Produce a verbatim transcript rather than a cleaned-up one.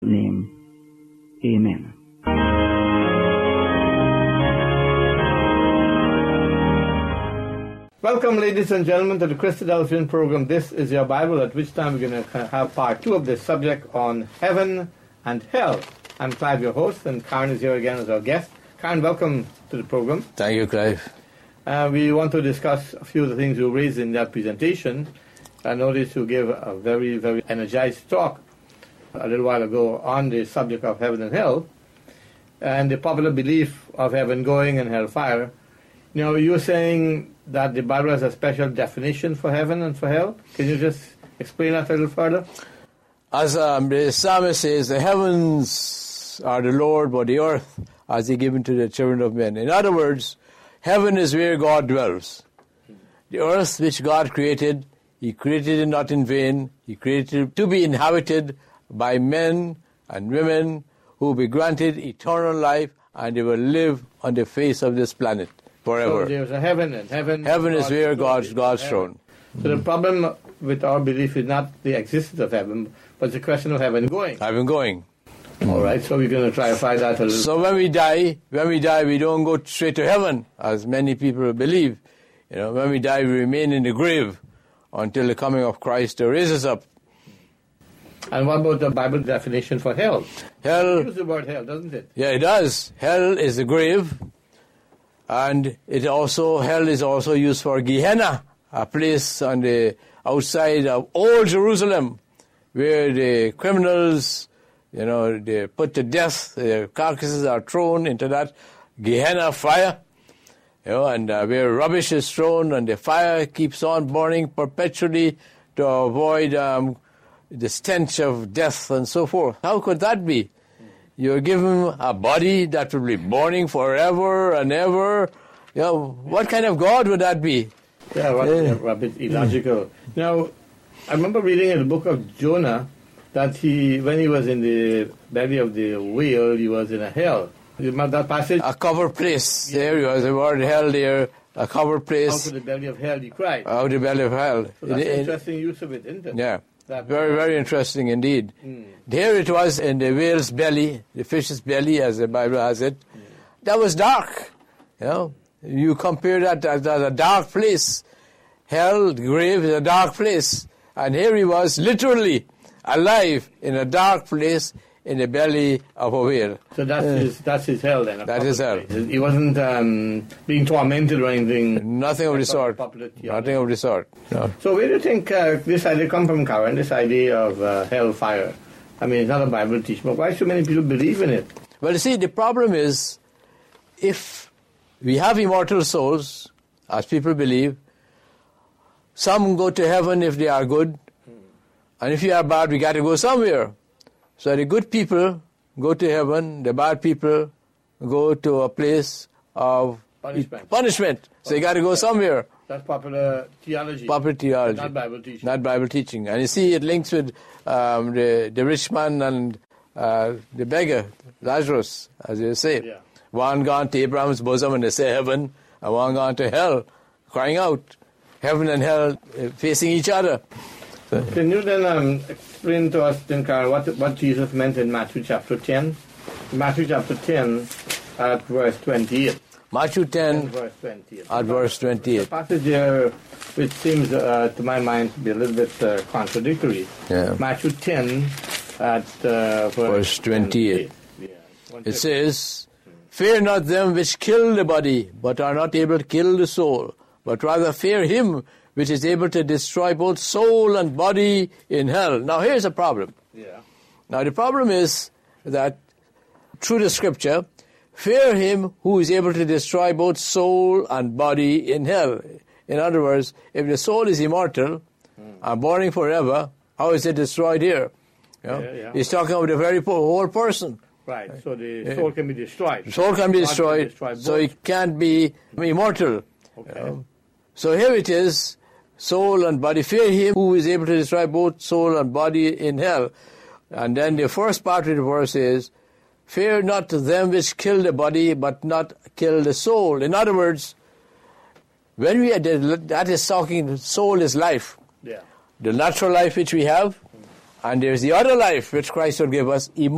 name. Amen. Welcome, ladies and gentlemen, to the Christadelphian program. This is your Bible, at which time we're going to have part two of this subject on heaven and hell. I'm Clive, your host, and Karen is here again as our guest. Karen, welcome to the program. Thank you, Clive. Uh, we want to discuss a few of the things you raised in that presentation. I noticed you gave a very, very energized talk a little while ago on the subject of heaven and hell, and the popular belief of heaven going and hellfire. You know, you're saying that the Bible has a special definition for heaven and for hell. Can you just explain that a little further? As um, the psalmist says, the heavens are the Lord, but the earth has he given to the children of men. In other words, heaven is where God dwells. The earth which God created, he created it not in vain. He created it to be inhabited by men and women who will be granted eternal life, and they will live on the face of this planet forever. So there's a heaven, and heaven, heaven is God's where throne, God's, God's throne. So the problem with our belief is not the existence of heaven, but it's a question of heaven going. Heaven going. All right, so we're going to clarify that a little. So when we die, when we die, we don't go straight to heaven, as many people believe. You know, when we die, we remain in the grave until the coming of Christ to raise us up. And what about the Bible definition for hell? Hell. It uses the word hell, doesn't it? Yeah, it does. Hell is the grave, and it also hell is also used for Gehenna, a place on the outside of old Jerusalem, where the criminals, you know, they're put to death. Their carcasses are thrown into that Gehenna fire, you know, and uh, where rubbish is thrown, and the fire keeps on burning perpetually to avoid um, the stench of death and so forth. How could that be? You're given a body that will be burning forever and ever. You know, what kind of God would that be? Yeah, what, yeah. a bit illogical. Now, I remember reading in the book of Jonah that he, when he was in the belly of the whale, he was in a hell. You remember that passage? A covered place. Yeah. There he was, the word hell there, a covered place. Out of the belly of hell he cried. Out of the belly of hell. So that's it, an interesting it, use of it, isn't it? Yeah. Very, very interesting indeed. Mm. There it was in the whale's belly, the fish's belly, as the Bible has it. Mm. That was dark. You know, you compare that as a dark place. Hell, the grave is a dark place. And here he was literally alive in a dark place in the belly of a whale. So that's, uh, his, that's his hell then? That is hell. Place. He wasn't um, being tormented or anything? Nothing of the sort. Nothing of the sort. No. So where do you think uh, this idea come from, Karen, this idea of uh, hellfire? I mean, it's not a Bible teaching, but why so many people believe in it? Well, you see, the problem is, if we have immortal souls, as people believe, some go to heaven if they are good, and if you are bad, we got to go somewhere. So the good people go to heaven, the bad people go to a place of punishment. punishment. So you got to go somewhere. That's popular theology. Popular theology. Not Bible teaching. Not Bible teaching. And you see, it links with um, the, the rich man and uh, the beggar, Lazarus, as you say. Yeah. One gone to Abraham's bosom, and they say heaven, and one gone to hell, crying out. Heaven and hell uh, facing each other. So, can you then um, explain to us, then, Carl, what, what Jesus meant in Matthew chapter ten? Matthew chapter ten at verse twenty-eight. Matthew ten, at verse twenty-eight. At verse twenty-eight. A passage there which seems, uh, to my mind, to be a little bit uh, contradictory. Yeah. Matthew ten at uh, verse, verse twenty-eight. twenty-eight. Yeah. It says, "Fear not them which kill the body, but are not able to kill the soul, but rather fear him which is able to destroy both soul and body in hell." Now here's a problem. Yeah. Now the problem is that through the scripture, fear him who is able to destroy both soul and body in hell. In other words, if the soul is immortal mm. and burning forever, how is it destroyed here? You know? yeah, yeah. He's talking about the very po- whole person. Right, so the soul can be destroyed. The soul can be destroyed, can so it can't be immortal. Okay. You know? So here it is, soul and body. Fear him who is able to destroy both soul and body in hell. And then the first part of the verse is, fear not them which kill the body, but not kill the soul. In other words, when we are dead, that is talking, soul is life. Yeah. The natural life which we have, and there's the other life which Christ will give us,